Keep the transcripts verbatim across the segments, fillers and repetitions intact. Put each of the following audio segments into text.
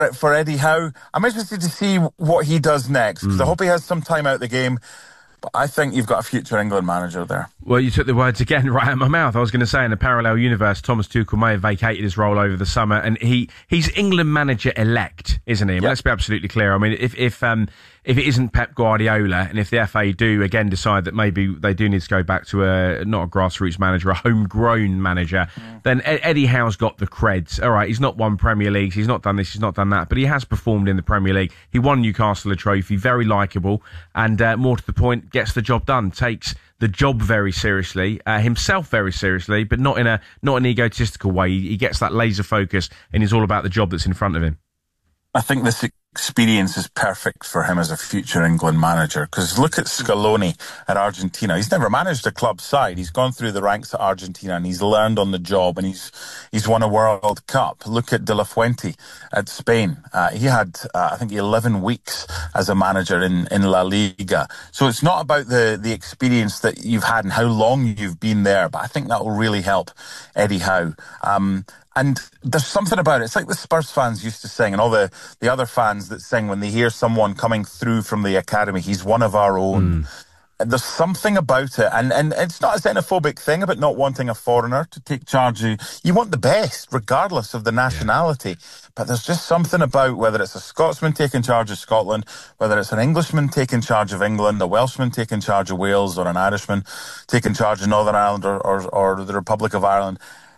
for Eddie Howe. I'm interested to see what he does next, because mm. I hope he has some time out of the game. But I think you've got a future England manager there. Well, you took the words again right out of my mouth. I was going to say, in a parallel universe, Thomas Tuchel may have vacated his role over the summer, and he he's England manager-elect, isn't he? Yep. Well, let's be absolutely clear. I mean, if if um if it isn't Pep Guardiola, and if the F A do again decide that maybe they do need to go back to a not a grassroots manager, a homegrown manager, mm. then Eddie Howe's got the creds. All right, he's not won Premier Leagues, he's not done this, he's not done that, but he has performed in the Premier League. He won Newcastle a trophy, very likeable, and uh, more to the point, gets the job done, takes the job very seriously, uh, himself very seriously, but not in a not an egotistical way. He, he gets that laser focus, and he's all about the job that's in front of him. I think this experience is perfect for him as a future England manager, because look at Scaloni at Argentina. He's never managed a club side. He's gone through the ranks at Argentina and he's learned on the job, and he's he's won a World Cup. Look at De La Fuente at Spain. Uh, he had, uh, I think, eleven weeks as a manager in, in La Liga. So it's not about the, the experience that you've had and how long you've been there, but I think that will really help Eddie Howe. Um, And there's something about it. It's like the Spurs fans used to sing, and all the, the other fans that sing when they hear someone coming through from the academy, he's one of our own. Mm. There's something about it. And, and it's not a xenophobic thing about not wanting a foreigner to take charge of. You want the best, regardless of the nationality. Yeah. But there's just something about whether it's a Scotsman taking charge of Scotland, whether it's an Englishman taking charge of England, a Welshman taking charge of Wales, or an Irishman taking charge of Northern Ireland or, or, or the Republic of Ireland.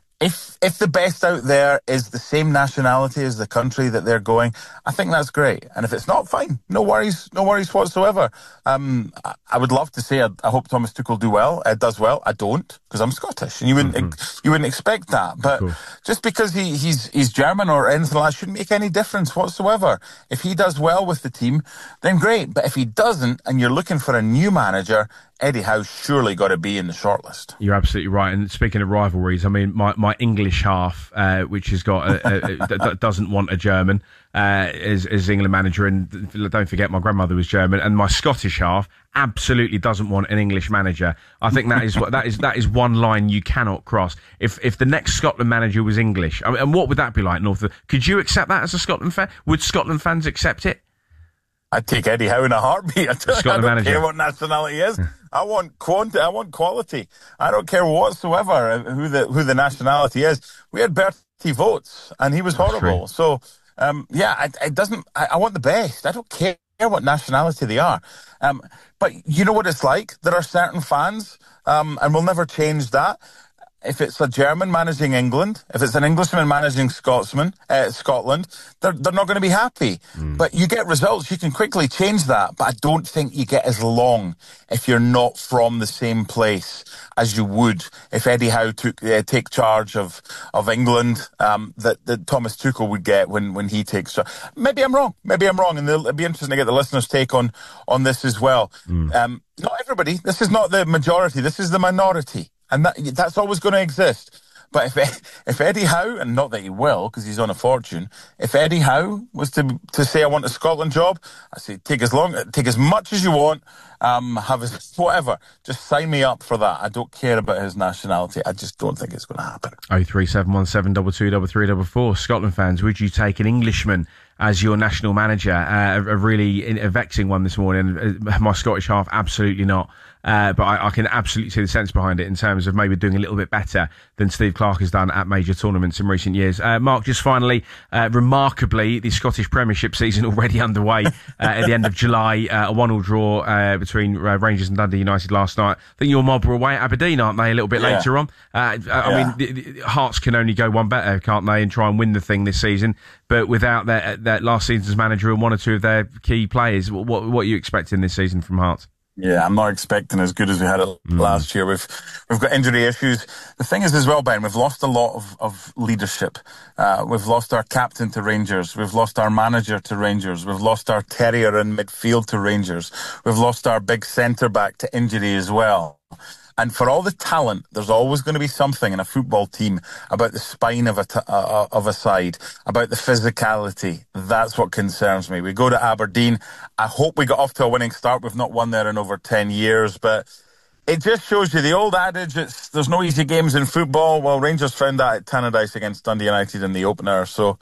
If if the best out there is the same nationality as the country that they're going, I think that's great. And if it's not, fine. No worries, no worries whatsoever. Um, I, I would love to say I, I hope Thomas Tuchel do well, uh, does well. I don't, because I'm Scottish, and you wouldn't mm-hmm. you wouldn't expect that. But cool. just because he, he's he's German or anything like that shouldn't make any difference whatsoever. If he does well with the team, then great. But if he doesn't, and you're looking for a new manager, Eddie Howe's surely got to be in the shortlist. You're absolutely right. And speaking of rivalries, I mean, my, my English half, uh, which has got a, a, a, doesn't want a German uh, as, as England manager, and don't forget my grandmother was German, and my Scottish half absolutely doesn't want an English manager. I think that is what that is. That is one line you cannot cross. If if the next Scotland manager was English, I mean, and what would that be like, North? Could you accept that as a Scotland fan? Would Scotland fans accept it? I'd take Eddie Howe in a heartbeat. I don't, I don't manager. care what nationality he is. I want quantity. I want quality. I don't care whatsoever who the who the nationality is. We had Bertie Votes, and he was That's horrible. True. So um, yeah, it, it doesn't. I, I want the best. I don't care what nationality they are. Um, but you know what it's like. There are certain fans, um, and we'll never change that. If it's a German managing England, if it's an Englishman managing Scotsman, uh, Scotland, they're, they're not going to be happy. Mm. But you get results, you can quickly change that. But I don't think you get as long if you're not from the same place as you would if Eddie Howe took uh, take charge of of England, um, that, that Thomas Tuchel would get when, when he takes charge. Maybe I'm wrong. Maybe I'm wrong. And it'll be interesting to get the listeners' take on, on this as well. Mm. Um, not everybody. This is not the majority. This is the minority. And that, that's always going to exist. But if if Eddie Howe, and not that he will, because he's on a fortune, if Eddie Howe was to to say, I want a Scotland job, I say, take as long, take as much as you want, um, have as whatever. Just sign me up for that. I don't care about his nationality. I just don't think it's going to happen. oh three seven one seven two two three three four four. Scotland fans, would you take an Englishman as your national manager? Uh, a, a really a vexing one this morning. My Scottish half, absolutely not. Uh, but I, I can absolutely see the sense behind it in terms of maybe doing a little bit better than Steve Clarke has done at major tournaments in recent years. Uh, Mark, just finally, uh, remarkably, the Scottish Premiership season already underway uh, at the end of July. Uh, a one-all draw uh, between uh, Rangers and Dundee United last night. I think your mob were away at Aberdeen, aren't they, a little bit yeah. later on? Uh, I yeah. mean, the, the Hearts can only go one better, can't they, and try and win the thing this season. But without that, that last season's manager and one or two of their key players, what, what are you expecting this season from Hearts? Yeah, I'm not expecting as good as we had it mm. last year. We've we've got injury issues. The thing is as well, Ben, we've lost a lot of, of leadership. Uh, we've lost our captain to Rangers. We've lost our manager to Rangers. We've lost our terrier in midfield to Rangers. We've lost our big centre-back to injury as well. And for all the talent, there's always going to be something in a football team about the spine of a, t- uh, of a side, about the physicality. That's what concerns me. We go to Aberdeen. I hope we got off to a winning start. We've not won there in over ten years, but it just shows you the old adage, it's, there's no easy games in football. Well, Rangers found that at Tannadice against Dundee United in the opener. So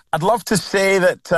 I'd love to say that